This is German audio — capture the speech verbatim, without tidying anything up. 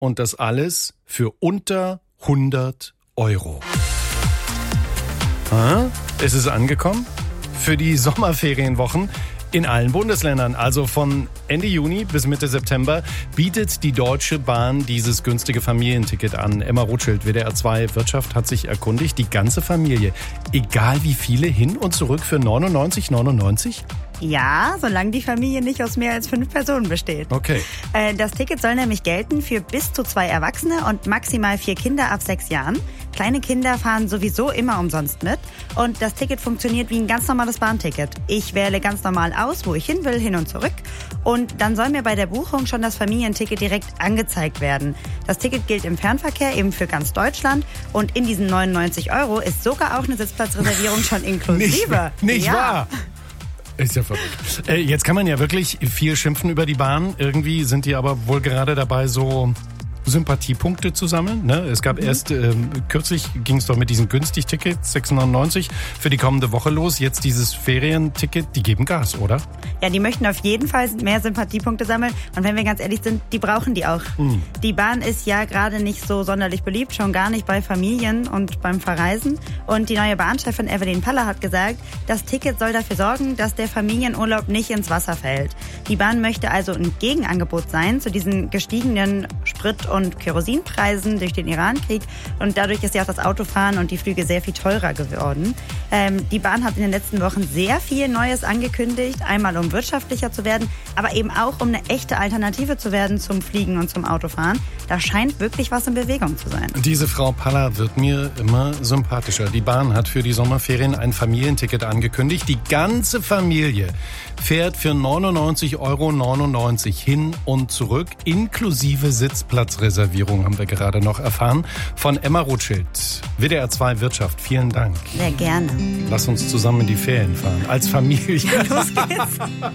Und das alles für unter hundert Euro. Ah, ist es angekommen? Für die Sommerferienwochen in allen Bundesländern, also von Ende Juni bis Mitte September, bietet die Deutsche Bahn dieses günstige Familienticket an. Emma Rothschild, W D R zwei Wirtschaft, hat sich erkundigt, die ganze Familie, egal wie viele, hin und zurück für neunundneunzig neunundneunzig? Ja, solange die Familie nicht aus mehr als fünf Personen besteht. Okay. Das Ticket soll nämlich gelten für bis zu zwei Erwachsene und maximal vier Kinder ab sechs Jahren. Kleine Kinder fahren sowieso immer umsonst mit. Und das Ticket funktioniert wie ein ganz normales Bahnticket. Ich wähle ganz normal aus, wo ich hin will, hin und zurück. Und dann soll mir bei der Buchung schon das Familienticket direkt angezeigt werden. Das Ticket gilt im Fernverkehr eben für ganz Deutschland. Und in diesen neunundneunzig Euro ist sogar auch eine Sitzplatzreservierung schon inklusive. Nicht, nicht ja. wahr? Ist ja verrückt. Äh, jetzt kann man ja wirklich viel schimpfen über die Bahn. Irgendwie sind die aber wohl gerade dabei, so Sympathiepunkte zu sammeln. Ne? Es gab mhm. erst, ähm, kürzlich ging es doch mit diesen Günstig-Tickets, sechs neunundneunzig für die kommende Woche los. Jetzt dieses Ferienticket, die geben Gas, oder? Ja, die möchten auf jeden Fall mehr Sympathiepunkte sammeln. Und wenn wir ganz ehrlich sind, die brauchen die auch. Mhm. Die Bahn ist ja gerade nicht so sonderlich beliebt, schon gar nicht bei Familien und beim Verreisen. Und die neue Bahnchefin Evelyn Paller hat gesagt, das Ticket soll dafür sorgen, dass der Familienurlaub nicht ins Wasser fällt. Die Bahn möchte also ein Gegenangebot sein zu diesen gestiegenen Sprit- und Kerosinpreisen durch den Irankrieg. Und dadurch ist ja auch das Autofahren und die Flüge sehr viel teurer geworden. Ähm, die Bahn hat in den letzten Wochen sehr viel Neues angekündigt. Einmal um wirtschaftlicher zu werden, aber eben auch um eine echte Alternative zu werden zum Fliegen und zum Autofahren. Da scheint wirklich was in Bewegung zu sein. Diese Frau Paller wird mir immer sympathischer. Die Bahn hat für die Sommerferien ein Familienticket angekündigt. Die ganze Familie fährt für neunundneunzig Euro neunundneunzig hin und zurück, inklusive Sitzplatzreservierung, haben wir gerade noch erfahren. Von Emma Rothschild, W D R zwei Wirtschaft. Vielen Dank. Sehr gerne. Lass uns zusammen in die Ferien fahren, als Familie. Los geht's.